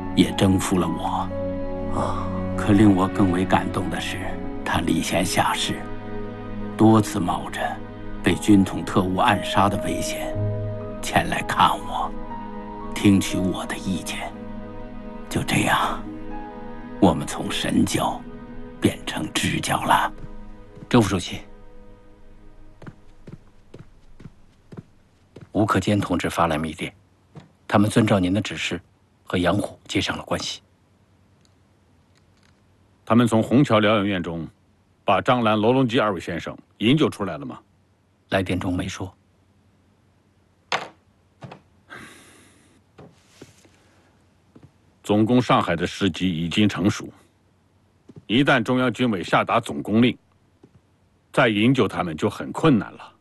也征服了我。可令我更为感动的是，他礼贤下士，多次冒着被军统特务暗杀的危险，前来看我，听取我的意见。就这样，我们从神交变成至交了。 周副主席，吴克坚同志发来密电，他们遵照您的指示，和杨虎接上了关系。 他们从虹桥疗养院中把张兰、罗隆基二位先生营救出来了吗？ 来电中没说。 总攻上海的时机已经成熟，一旦中央军委下达总攻令，再营救他们就很困难了。